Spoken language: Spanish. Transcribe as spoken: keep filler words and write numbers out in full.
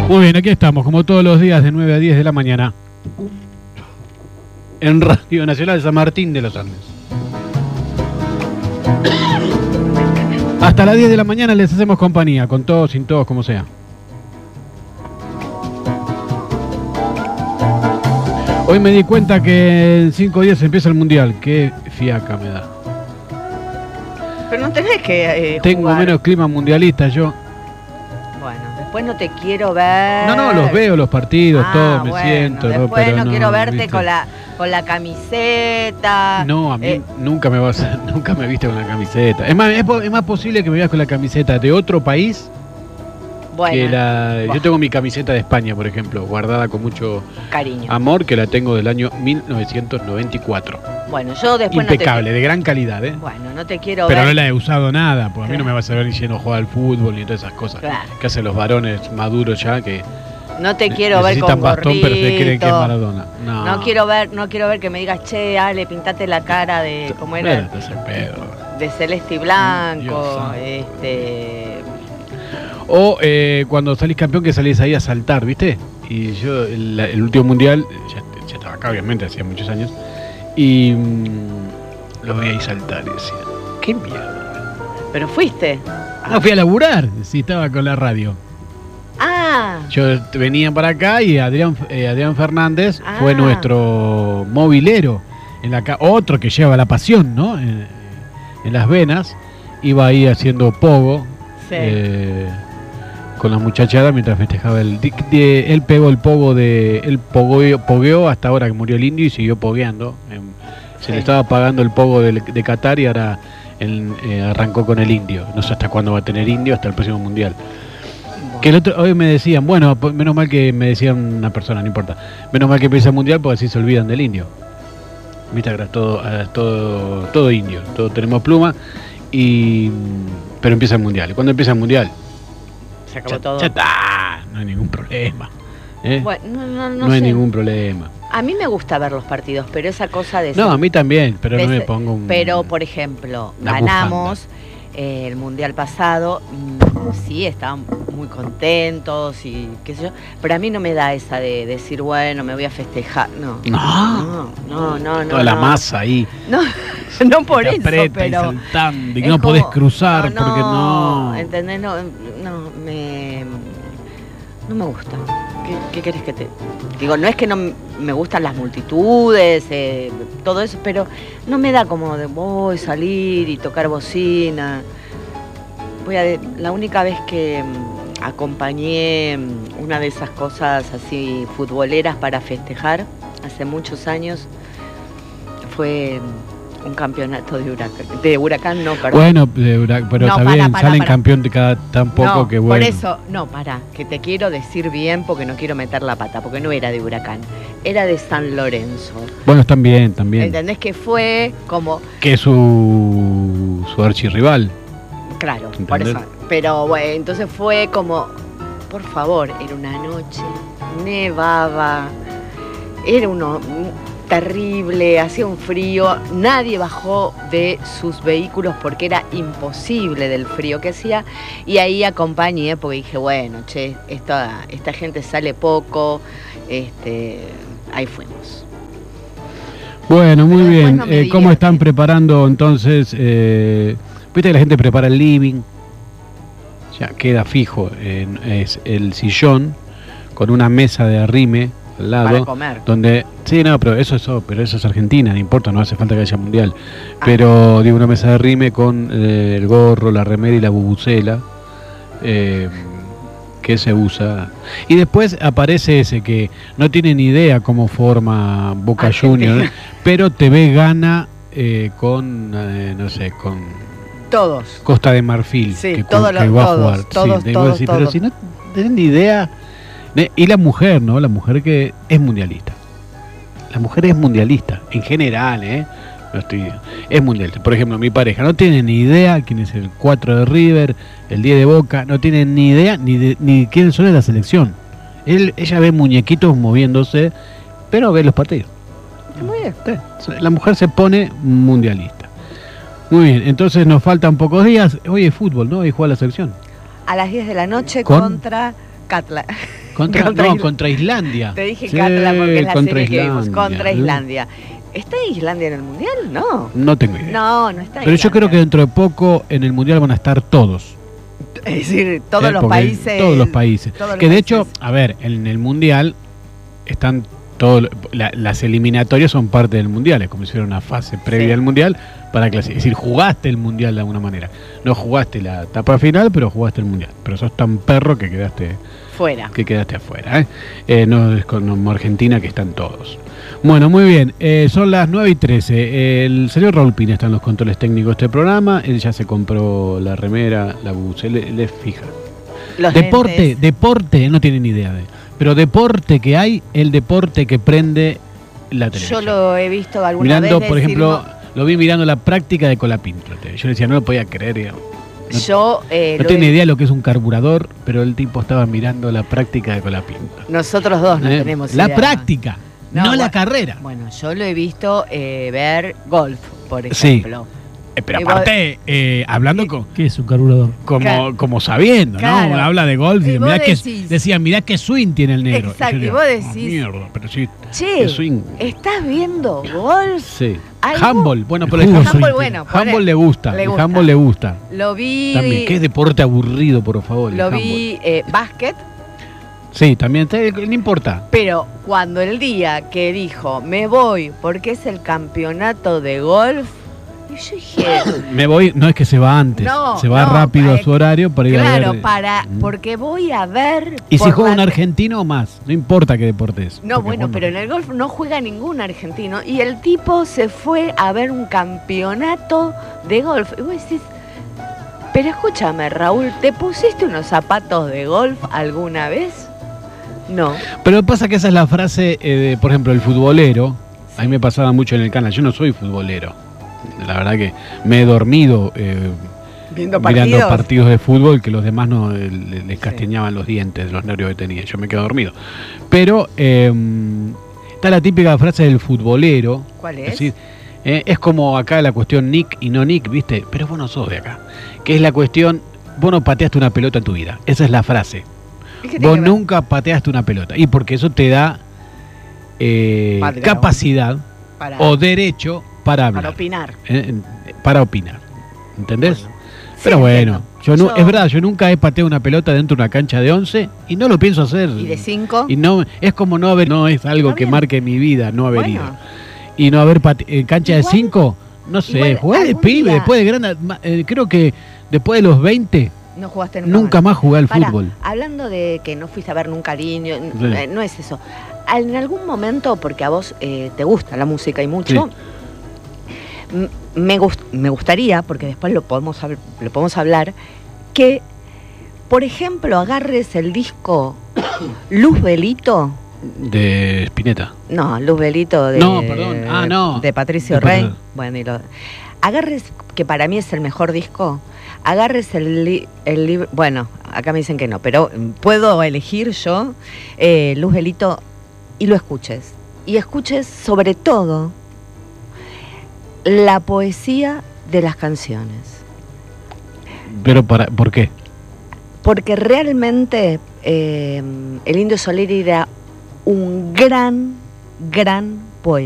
Muy bien, aquí estamos, como todos los días de nueve a diez de la mañana. En Radio Nacional San Martín de los Andes. Hasta las diez de la mañana les hacemos compañía, con todos, sin todos, como sea. Hoy me di cuenta que en cinco días empieza el Mundial. Qué fiaca me da. Pero no tenés que eh, Tengo jugar. menos clima mundialista yo. Bueno, después no te quiero ver. No, no, los veo, los partidos, Ah, todo, me bueno, siento. Después pero no, no quiero verte ¿viste? con la con la camiseta. No, a mí Eh, nunca me vas a, nunca me viste con la camiseta. Es más, es, po- es más posible que me veas con la camiseta de otro país bueno, que la. bueno. Yo tengo mi camiseta de España, por ejemplo, guardada con mucho Cariño. amor, que la tengo del año mil novecientos noventa y cuatro. Bueno, yo después Impecable, no te de gran calidad, ¿eh? Bueno, no te quiero Pero ver. no la he usado nada, porque a mí Claro. no me vas a ver yendo a jugar al fútbol ni todas esas cosas Claro. que hacen los varones maduros ya, que No te quiero ver necesitan con bastón, pero se creen que es gorrito. Maradona. No, No quiero ver, no quiero ver que me digas, che, Ale, pintate la cara de cómo Mira, era, te hace pedo. de celeste y Dios blanco, santo. este, O eh, cuando salís campeón que salís ahí a saltar, ¿viste? Y yo, el, el último mundial, ya, ya estaba acá obviamente, hacía muchos años, y mmm, lo veía ahí saltar y decía, qué mierda. pero fuiste. No, fui a laburar, sí, estaba con la radio. Ah, Yo venía para acá y Adrián, eh, Adrián Fernández Ah. fue nuestro movilero, en la ca- otro que lleva la pasión, ¿no? En, en las venas, iba ahí haciendo pogo. sí. eh, con la muchachada mientras festejaba el di- de- él pegó el pogo de él pogueó, pogueó hasta ahora que murió el indio y siguió pogueando. Em, se Sí. le estaba pagando el pogo de, de Qatar y ahora él, eh, arrancó con el indio. No sé hasta cuándo va a tener indio, hasta el próximo mundial. Bueno. Que el otro, hoy me decían, bueno, pues, menos mal que me decían una persona, no importa, menos mal que empieza el mundial porque así se olvidan del indio. Viste, ahora es todo, ahora es todo, todo indio, todos tenemos pluma, y pero empieza el mundial. ¿Y cuándo empieza el mundial? Se acabó Ya- todo. ya está, no hay ningún problema. ¿eh? Bueno, no, no, no no hay sé. ningún problema. A mí me gusta ver los partidos, pero esa cosa de... No, ser- a mí también, pero de no me ser- pongo un... Pero, por ejemplo, una ganamos eh, el Mundial pasado, mm, sí, estaban muy contentos y qué sé yo, pero a mí no me da esa de decir, bueno, me voy a festejar. No, No. no, no, no. Toda no, la no. masa ahí. No, no por te eso, aprieta y pero... saltando, y es no como- podés cruzar no, porque no... ¿entendés? No, no, me... No me gusta. ¿Qué, qué querés que te...? Digo, no es que no m- me gustan las multitudes, eh, todo eso, pero no me da como de voy a salir y tocar bocina. Voy a de- la única vez que mm, acompañé mm, una de esas cosas así futboleras para festejar, hace muchos años, fue mm, un campeonato de huracán, de huracán no, perdón. Bueno, de Ura- pero No, está para, bien, para, salen para. campeón de cada tan poco no, que bueno. por eso, no, pará, que te quiero decir bien porque no quiero meter la pata, porque no era de Huracán, era de San Lorenzo. Bueno, están bien, también. ¿Entendés? Que fue como, Que es su, su archirrival. claro, por ¿Entendés? eso, pero bueno, entonces fue como, por favor, era una noche, nevaba, era uno terrible, hacía un frío, nadie bajó de sus vehículos porque era imposible del frío que hacía, y ahí acompañé porque dije, bueno, che, esta, esta gente sale poco, este, ahí fuimos. Bueno, muy Pero después bien. no me Eh, ¿Cómo digas están que- preparando entonces? Eh, Viste que la gente prepara el living. Ya queda fijo. en- es el sillón con una mesa de arrime al Para lado. comer. Donde, sí, no, pero eso, eso, pero eso es Argentina, no importa, no hace falta que haya mundial. Ah. Pero digo, una mesa de arrime con eh, el gorro, la remera y la bubucela. Eh, que se usa. Y después aparece ese que no tiene ni idea cómo forma Boca Argentina. Juniors, pero te ve gana eh, con, eh, no sé, con Todos. Costa de Marfil, Sí, que, todos que los- va a todos, jugar. todos, te digo todos, así, pero todos. si no tenés ni idea. ne- Y la mujer, ¿no? La mujer que es mundialista. La mujer es mundialista, en general, ¿eh? No estoy, es mundialista. Por ejemplo, mi pareja no tiene ni idea quién es el cuatro de River, el diez de Boca, no tiene ni idea ni, de, ni quiénes son de la selección. Él, ella ve muñequitos moviéndose, pero ve los partidos. Muy bien. Sí, la mujer se pone mundialista. Muy bien, entonces nos faltan pocos días. Hoy es fútbol, ¿no? Hoy juega la selección. A las diez de la noche ¿Con? contra Catla. Contra, Contra no, Isla- contra Islandia. Te dije Sí, Catalan porque es la contra serie que vimos. Islandia. Contra Islandia. ¿Está Islandia en el Mundial? No. No tengo idea. No, no está Pero yo Islandia. creo que dentro de poco en el Mundial van a estar todos. Es decir, todos ¿eh? los Porque países. Todos los países. todos los que de países. hecho, a ver, en el Mundial están todos, la- las eliminatorias son parte del Mundial, es como si fuera una fase previa Sí. al Mundial para clasificar. Es decir, jugaste el Mundial de alguna manera. No jugaste la etapa final, pero jugaste el Mundial. Pero sos tan perro que quedaste, Fuera. que quedaste afuera. ¿eh? Eh, no es como Argentina, que están todos. Bueno, muy bien. Eh, son las nueve y trece. El señor Raúl Pina está en los controles técnicos de este programa. Él ya se compró la remera, la bus. Él, él es fija. Los Deporte, lentes. deporte, él no tiene ni idea de. Pero deporte que hay, el deporte que prende la Yo televisión. lo he visto alguna Mirando, vez. por decir, ejemplo, lo vi mirando la práctica de Colapinto. Yo decía, no lo podía creer. digamos. no, yo eh, No lo tiene he- idea de lo que es un carburador, pero el tipo estaba mirando la práctica de Colapinto. Nosotros dos no ¿Eh? tenemos La idea. práctica, no, No, la bueno. carrera. Bueno, yo lo he visto eh, ver golf, por Sí. ejemplo. Eh, pero Y vos- aparte, eh, hablando co- ¿Qué es un carburador? como, Claro. como sabiendo, Claro. ¿no? Habla de golf y, Y vos mirá que, decís- decía, mirá qué swing tiene el negro. Exacto, yo y digo, vos "Oh, decís, mierda, pero sí, Che, qué swing. ¿estás viendo golf? Sí. ¿Algo? Handball, bueno, El pero el fútbol handball, Handball, bueno, por handball el- le gusta, le el gusta. handball le gusta. Lo vi. También, qué deporte aburrido, por favor. el Lo handball. vi eh, básquet, Sí, también, te- no importa. pero cuando el día que dijo me voy porque es el campeonato de golf, y yo dije. Me voy, no es que se va antes, No, se va no, rápido para- a su horario para ir a ver. Claro, para, Mm. porque voy a ver. Y si por juega un la- argentino más, no importa qué deporte es. No, porque bueno, juega- pero en el golf no juega ningún argentino. Y el tipo se fue a ver un campeonato de golf. Y vos decís, pero escúchame, Raúl, ¿te pusiste unos zapatos de golf alguna vez? No. Pero pasa que esa es la frase, eh, de, por ejemplo, el futbolero. A mí me pasaba mucho en el canal. Yo no soy futbolero. La verdad que me he dormido eh, Viendo mirando partidos. partidos de fútbol que los demás no eh, le- les castañaban los dientes de los nervios que tenía. Yo me quedo dormido. Pero eh, está la típica frase del futbolero. ¿Cuál Es es? decir, eh, es como acá la cuestión Nick y no Nick, ¿viste? Pero vos no sos de acá. Que es la cuestión, vos no pateaste una pelota en tu vida. Esa es la frase. ¿Y qué tiene Vos que ver? nunca pateaste una pelota. Y porque eso te da eh, Padre, capacidad Para, o derecho para hablar. para opinar. eh, para opinar. ¿Entendés? Bueno, Pero sí, bueno, entiendo. yo no, Yo- es verdad, yo nunca he pateado una pelota dentro de una cancha de once y no lo pienso hacer. ¿Y de cinco? Y no, es como no haber, no es algo Está que bien. marque mi vida, no haber Bueno. ido. Y no haber pate- en cancha Igual- de cinco, no sé, igual jugué de algún pibe, día- después de grande, ma- eh, creo que después de los veinte, No jugaste nunca, nunca más jugué al Pará, fútbol. hablando de que no fuiste a ver nunca niño, n- Sí. eh, no es eso. En algún momento, porque a vos eh, te gusta la música y mucho, m- me, gust- me gustaría, porque después lo podemos, hab- lo podemos hablar, que, por ejemplo, agarres el disco Luz Velito. De Spinetta. No, Luz Velito de, No, perdón. Ah, no. de Patricio De Rey. Pat- Bueno, y lo, agarres, que para mí es el mejor disco, agarres el, li- el libro, bueno, acá me dicen que no, pero puedo elegir yo eh, Luz Velito y lo escuches. Y escuches sobre todo la poesía de las canciones. Pero para, ¿por qué? Porque realmente eh, el Indio Solari era un gran, gran